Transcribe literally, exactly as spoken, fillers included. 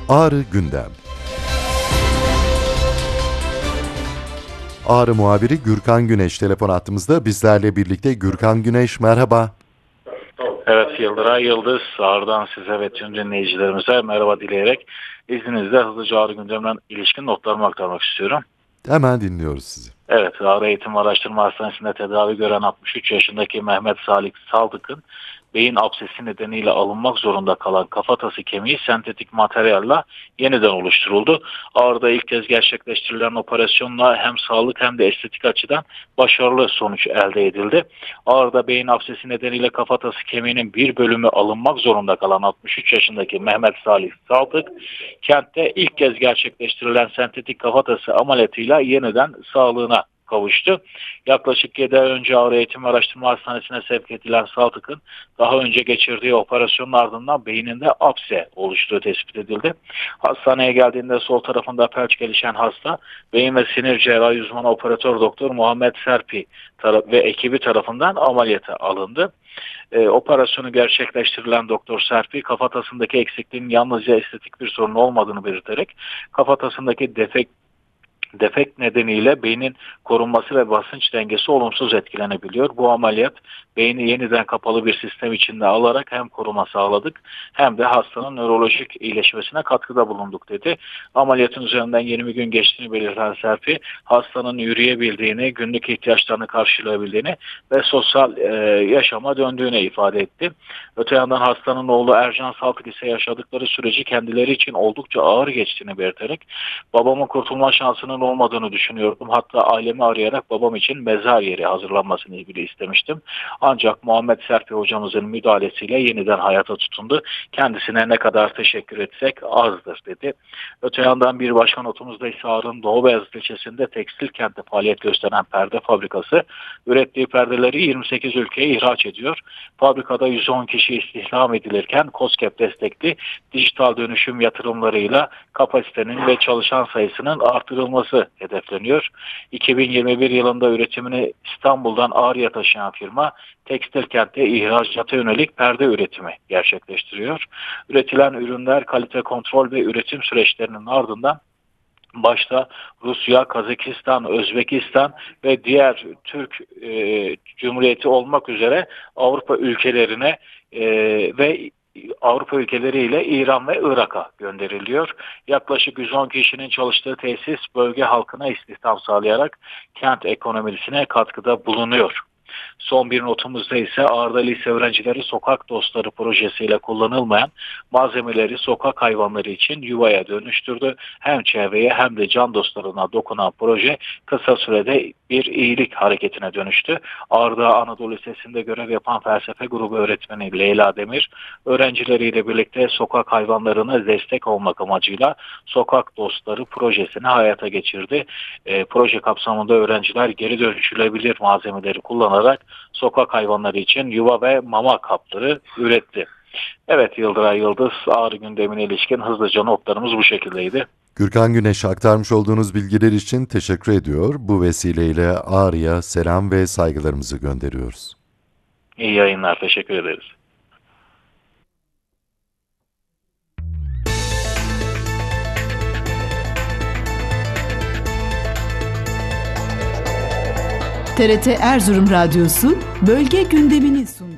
Ağrı Gündem. Ağrı muhabiri Gürkan Güneş telefon hattımızda bizlerle birlikte. Gürkan Güneş, merhaba. Evet, Yıldıray Yıldız, Ağrı'dan size ve tüm dinleyicilerimize merhaba dileyerek izninizle hızlıca Ağrı gündemden ilişkin notlarımı aktarmak istiyorum. Hemen dinliyoruz sizi. Evet, Ağrı Eğitim ve Araştırma Hastanesi'nde tedavi gören altmış üç yaşındaki Mehmet Salih Saldık'ın beyin absesi nedeniyle alınmak zorunda kalan kafatası kemiği sentetik materyalle yeniden oluşturuldu. Ağrı'da ilk kez gerçekleştirilen operasyonla hem sağlık hem de estetik açıdan başarılı sonuç elde edildi. Ağrı'da beyin absesi nedeniyle kafatası kemiğinin bir bölümü alınmak zorunda kalan altmış üç yaşındaki Mehmet Salih Saldık, kentte ilk kez gerçekleştirilen sentetik kafatası ameliyatıyla yeniden sağlığına kavuştu. Yaklaşık yedi ay önce Ağrı Eğitim ve Araştırma Hastanesi'ne sevk edilen Saldık'ın daha önce geçirdiği operasyonun ardından beyninde apse oluştuğu tespit edildi. Hastaneye geldiğinde sol tarafında felç gelişen hasta, beyin ve sinir cerrahi uzmanı operatör doktor Muhammed Serpi ve ekibi tarafından ameliyata alındı. E, operasyonu gerçekleştirilen Doktor Serpi, kafatasındaki eksikliğin yalnızca estetik bir sorun olmadığını belirterek kafatasındaki defekt Defekt nedeniyle beynin korunması ve basınç dengesi olumsuz etkilenebiliyor. Bu ameliyat beyni yeniden kapalı bir sistem içinde alarak hem koruma sağladık hem de hastanın nörolojik iyileşmesine katkıda bulunduk dedi. Ameliyatın üzerinden yirmi gün geçtiğini belirten Serpi, hastanın yürüyebildiğini, günlük ihtiyaçlarını karşılayabildiğini ve sosyal e, yaşama döndüğünü ifade etti. Öte yandan hastanın oğlu Ercan Saldık ise yaşadıkları süreci kendileri için oldukça ağır geçtiğini belirterek, babamın kurtulma şansının olmadığını düşünüyordum. Hatta ailemi arayarak babam için mezar yeri hazırlanmasını ilgili istemiştim. Ancak Muhammed Serpi hocamızın müdahalesiyle yeniden hayata tutundu. Kendisine ne kadar teşekkür etsek azdır dedi. Öte yandan bir başka notumuzda ise Ağrı'nın Doğu Beyazıt ilçesinde tekstil kentte faaliyet gösteren perde fabrikası ürettiği perdeleri yirmi sekiz ülkeye ihraç ediyor. Fabrikada yüz on kişi istihdam edilirken KOSGEB destekli dijital dönüşüm yatırımlarıyla kapasitenin ve çalışan sayısının artırılması hedefleniyor. iki bin yirmi bir yılında üretimini İstanbul'dan Ağrı'ya taşıyan firma tekstil kentte ihracata yönelik perde üretimi gerçekleştiriyor. Üretilen ürünler kalite kontrol ve üretim süreçlerinin ardından başta Rusya, Kazakistan, Özbekistan ve diğer Türk e, Cumhuriyeti olmak üzere Avrupa ülkelerine e, ve Avrupa ülkeleriyle İran ve Irak'a gönderiliyor. Yaklaşık yüz on kişinin çalıştığı tesis bölge halkına istihdam sağlayarak kent ekonomisine katkıda bulunuyor. Son bir notumuzda ise Ağrı'da lise öğrencileri sokak dostları projesiyle kullanılmayan malzemeleri sokak hayvanları için yuvaya dönüştürdü. Hem çevreye hem de can dostlarına dokunan proje kısa sürede bir iyilik hareketine dönüştü. Ağrı Anadolu Lisesi'nde görev yapan felsefe grubu öğretmeni Leyla Demir, öğrencileriyle birlikte sokak hayvanlarına destek olmak amacıyla sokak dostları projesini hayata geçirdi. E, proje kapsamında öğrenciler geri dönüşülebilir malzemeleri kullanarak sokak hayvanları için yuva ve mama kapları üretti. Evet, Yıldıray Yıldız, Ağrı gündemine ilişkin hızlıca notlarımız bu şekildeydi. Gürkan Güneş, aktarmış olduğunuz bilgiler için teşekkür ediyor. Bu vesileyle Ağrı'ya selam ve saygılarımızı gönderiyoruz. İyi yayınlar, teşekkür ederiz. T R T Erzurum Radyosu bölge gündemini sunuyor.